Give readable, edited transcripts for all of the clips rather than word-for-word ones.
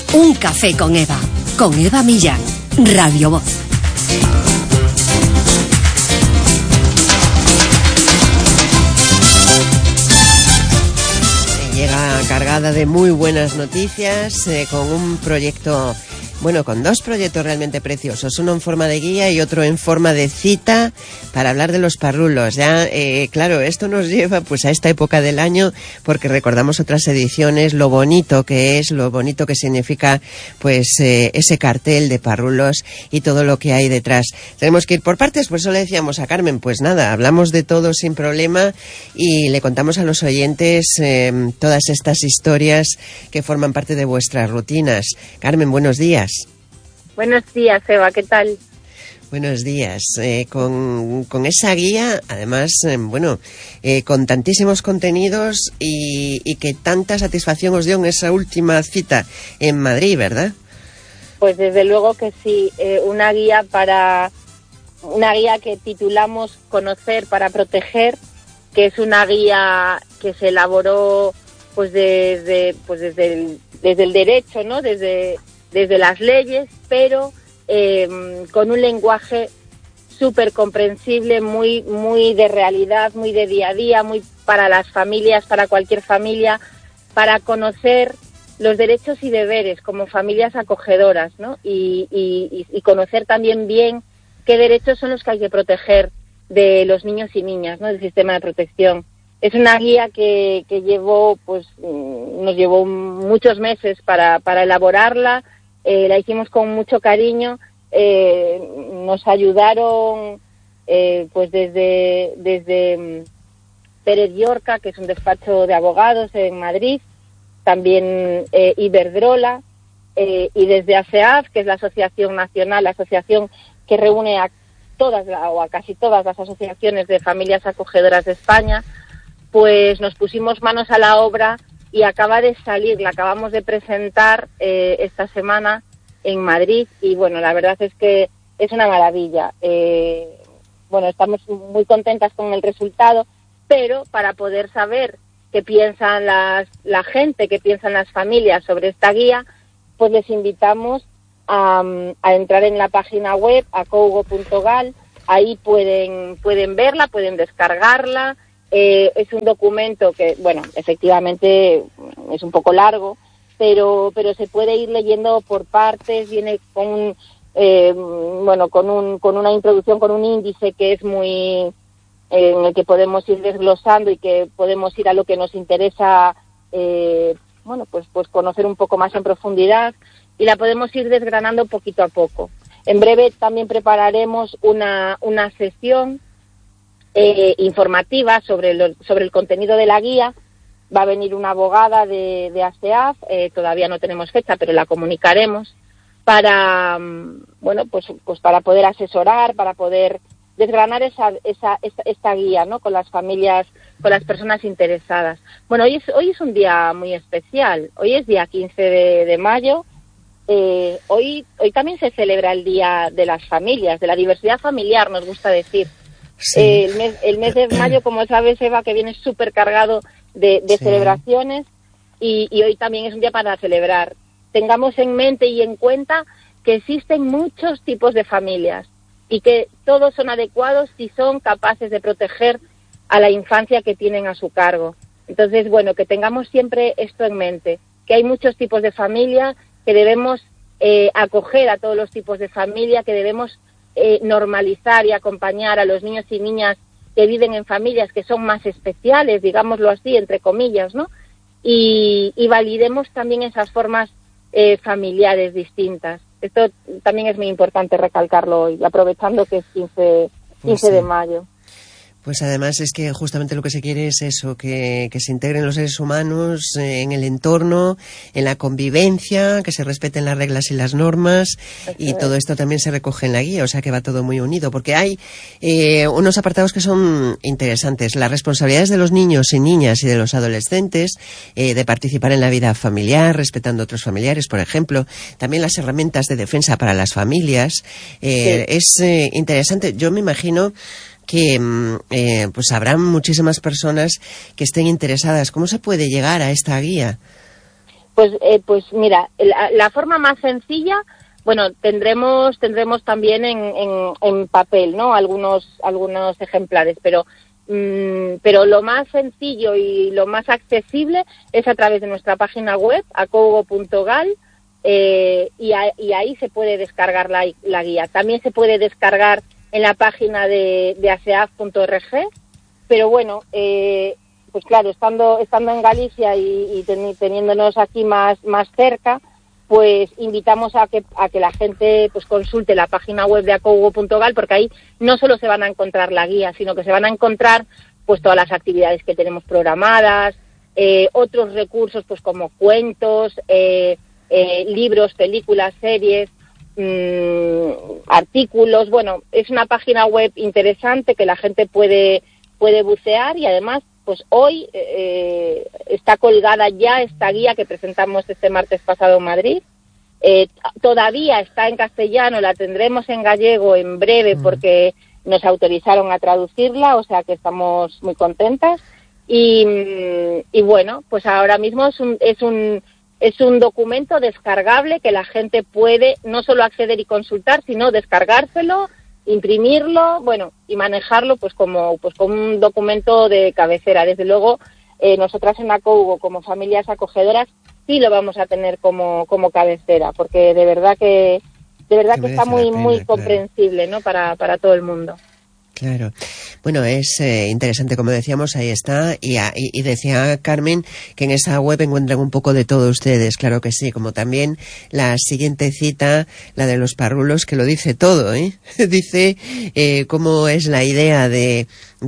Un café con Eva Millán, Radio Voz. Llega cargada de muy buenas noticias, con un proyecto, bueno, con dos proyectos realmente preciosos, uno en forma de guía y otro en forma de cita para hablar de los parrulos. Ya, claro, esto nos lleva pues a esta época del año porque recordamos otras ediciones, lo bonito que es, lo bonito que significa pues ese cartel de parrulos y todo lo que hay detrás. Tenemos que ir por partes, pues eso le decíamos a Carmen, pues nada, hablamos de todo sin problema y le contamos a los oyentes todas estas historias que forman parte de vuestras rutinas. Carmen, buenos días. Buenos días, Eva, ¿qué tal? Buenos días. Con esa guía, además, con tantísimos contenidos y que tanta satisfacción os dio en esa última cita en Madrid, ¿verdad? Pues desde luego que sí, una guía que titulamos Conocer para Proteger, que es una guía que se elaboró pues desde el derecho, ¿no? Desde las leyes, pero con un lenguaje súper comprensible, muy de realidad, muy de día a día, muy para las familias, para cualquier familia, para conocer los derechos y deberes como familias acogedoras, ¿no? Y conocer también bien qué derechos son los que hay que proteger de los niños y niñas, ¿no? Del sistema de protección. Es una guía que nos llevó muchos meses para elaborarla. La hicimos con mucho cariño, nos ayudaron pues desde Pérez Llorca, que es un despacho de abogados en Madrid, también Iberdrola, y desde ASEAF, que es la asociación nacional, la asociación que reúne a todas o a casi todas las asociaciones de familias acogedoras de España, pues nos pusimos manos a la obra y acaba de salir, la acabamos de presentar esta semana en Madrid y bueno, la verdad es que es una maravilla. Estamos muy contentas con el resultado, pero para poder saber qué piensan la gente, qué piensan las familias sobre esta guía, pues les invitamos a entrar en la página web acougo.gal, ahí pueden verla, pueden descargarla. Es un documento que, bueno, efectivamente es un poco largo, pero se puede ir leyendo por partes, viene con una introducción, con un índice que es muy en el que podemos ir desglosando y que podemos ir a lo que nos interesa, pues conocer un poco más en profundidad y la podemos ir desgranando poquito a poco. En breve también prepararemos una sesión informativa sobre el contenido de la guía. Va a venir una abogada de ASEAF, todavía no tenemos fecha, pero la comunicaremos para para poder asesorar, para poder desgranar esta guía, ¿no? Con las familias, con las personas interesadas. Bueno, hoy es un día muy especial. Hoy es día 15 de mayo. Hoy también se celebra el Día de las Familias, de la diversidad familiar, nos gusta decir. Sí. El mes de mayo, como sabes, Eva, que viene súper cargado de sí, celebraciones y hoy también es un día para celebrar. Tengamos en mente y en cuenta que existen muchos tipos de familias y que todos son adecuados si son capaces de proteger a la infancia que tienen a su cargo. Entonces, bueno, que tengamos siempre esto en mente, que hay muchos tipos de familia, que debemos acoger a todos los tipos de familia, que debemos normalizar y acompañar a los niños y niñas que viven en familias que son más especiales, digámoslo así, entre comillas, ¿no? Y validemos también esas formas familiares distintas. Esto también es muy importante recalcarlo hoy, aprovechando que es 15 de mayo. Pues además es que justamente lo que se quiere es eso, que se integren los seres humanos en el entorno, en la convivencia, que se respeten las reglas y las normas, y todo esto también se recoge en la guía, o sea que va todo muy unido, porque hay unos apartados que son interesantes. Las responsabilidades de los niños y niñas y de los adolescentes de participar en la vida familiar, respetando a otros familiares, por ejemplo. También las herramientas de defensa para las familias. Sí. Es interesante. Yo me imagino que pues habrá muchísimas personas que estén interesadas. ¿Cómo se puede llegar a esta guía? Pues mira, la forma más sencilla, bueno, tendremos también en papel, ¿no? Algunos ejemplares, pero lo más sencillo y lo más accesible es a través de nuestra página web, acougo.gal, y ahí se puede descargar la guía. También se puede descargar en la página de aseaf.org, pero bueno, pues claro, estando en Galicia y teniéndonos aquí más cerca, pues invitamos a que la gente pues consulte la página web de acougo.gal, porque ahí no solo se van a encontrar la guía, sino que se van a encontrar pues todas las actividades que tenemos programadas, otros recursos pues como cuentos, libros, películas, series, artículos. Bueno, es una página web interesante que la gente puede bucear, y además pues hoy está colgada ya esta guía que presentamos este martes pasado en Madrid. Todavía está en castellano, la tendremos en gallego en breve porque nos autorizaron a traducirla, o sea que estamos muy contentas. Y bueno, pues ahora mismo es un documento descargable que la gente puede no solo acceder y consultar, sino descargárselo, imprimirlo, bueno, y manejarlo pues como un documento de cabecera. Desde luego, nosotras en Acougo, como familias acogedoras, sí lo vamos a tener como cabecera, porque de verdad que está muy comprensible, ¿no? Para todo el mundo. Claro. Bueno, es interesante, como decíamos, ahí está. Y decía Carmen que en esa web encuentran un poco de todo ustedes, claro que sí, como también la siguiente cita, la de los parrulos, que lo dice todo, ¿eh? Dice cómo es la idea de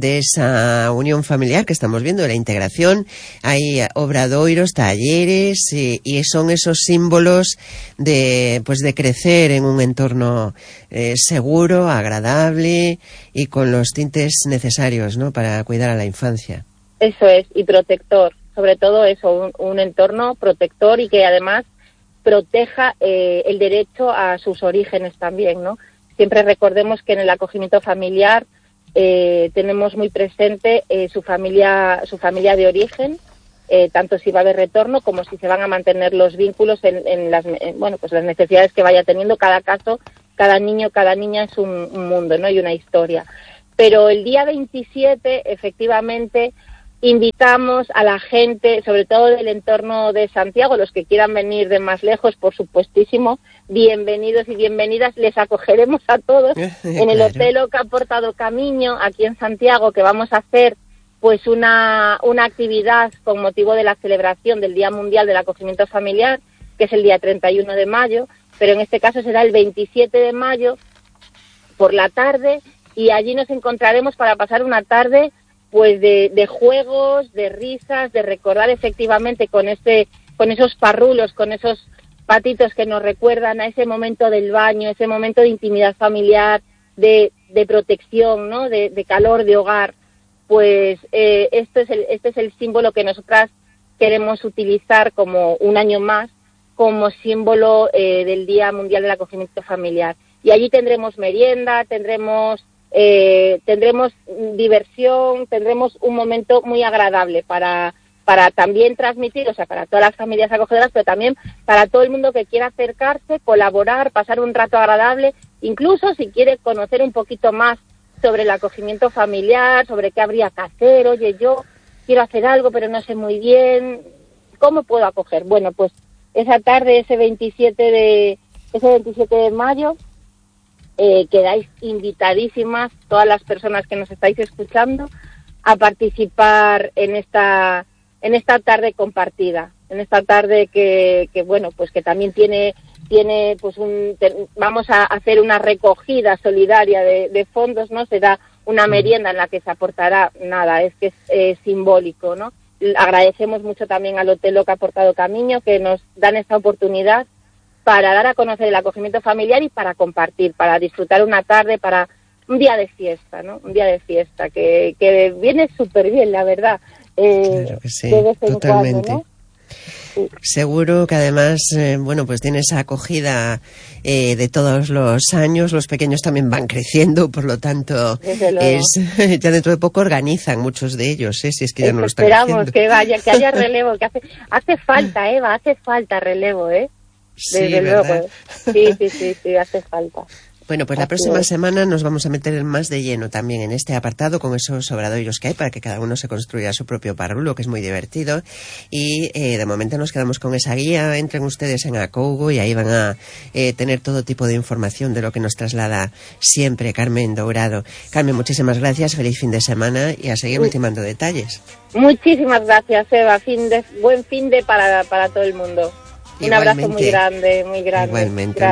esa unión familiar que estamos viendo, de la integración. Hay obradoiros, talleres, y son esos símbolos de crecer en un entorno seguro, agradable y con los tintes necesarios, ¿no?, para cuidar a la infancia. Eso es, y protector, sobre todo eso, un entorno protector y que además proteja el derecho a sus orígenes también, ¿no? Siempre recordemos que en el acogimiento familiar tenemos muy presente su familia de origen, tanto si va a haber retorno como si se van a mantener los vínculos en las necesidades que vaya teniendo cada caso. Cada niño, cada niña es un mundo, ¿no? Y una historia. Pero el día 27, efectivamente, invitamos a la gente, sobre todo del entorno de Santiago, los que quieran venir de más lejos, por supuestísimo, bienvenidos y bienvenidas, les acogeremos a todos en el Hotel Oca Portado Camiño, aquí en Santiago, que vamos a hacer pues una actividad con motivo de la celebración del Día Mundial del Acogimiento Familiar, que es el día 31 de mayo, pero en este caso será el 27 de mayo por la tarde, y allí nos encontraremos para pasar una tarde pues de juegos, de risas, de recordar efectivamente con esos parrulos, con esos patitos que nos recuerdan a ese momento del baño, ese momento de intimidad familiar, de protección, ¿no?, de calor, de hogar. Pues este es el símbolo que nosotras queremos utilizar como un año más, como símbolo del Día Mundial del Acogimiento Familiar. Y allí tendremos merienda, tendremos diversión, tendremos un momento muy agradable para también transmitir, o sea, para todas las familias acogedoras, pero también para todo el mundo que quiera acercarse, colaborar, pasar un rato agradable, incluso si quiere conocer un poquito más sobre el acogimiento familiar, sobre qué habría que hacer. Oye, yo quiero hacer algo, pero no sé muy bien, ¿cómo puedo acoger? Bueno, pues esa tarde, ese 27 de mayo, quedáis invitadísimas todas las personas que nos estáis escuchando a participar en esta tarde compartida, en esta tarde que bueno, pues que también tiene pues vamos a hacer una recogida solidaria de fondos, ¿no? Se da una merienda en la que se aportará nada, es que es simbólico, ¿no? Agradecemos mucho también al Hotel Oca Portado Camiño, que nos dan esta oportunidad para dar a conocer el acogimiento familiar y para compartir, para disfrutar una tarde, para un día de fiesta, ¿no? Un día de fiesta que viene súper bien, la verdad. Claro que sí, totalmente. Cuando, ¿no? Seguro que además, bueno, pues tiene esa acogida de todos los años. Los pequeños también van creciendo, por lo tanto, ya dentro de poco organizan muchos de ellos, si es que ya no lo están haciendo. Esperamos que haya relevo, que hace falta, Eva, hace falta relevo, Desde luego. Sí, hace falta. Bueno, pues la próxima semana nos vamos a meter más de lleno también en este apartado con esos obradoiros que hay para que cada uno se construya su propio parrulo, que es muy divertido. Y de momento nos quedamos con esa guía. Entren ustedes en Acougo y ahí van a tener todo tipo de información de lo que nos traslada siempre Carmen Dourado. Carmen, muchísimas gracias, feliz fin de semana y a seguir ultimando detalles. Muchísimas gracias, Eva. Buen fin de para todo el mundo. Un abrazo muy grande, muy grande. Igualmente. Gracias.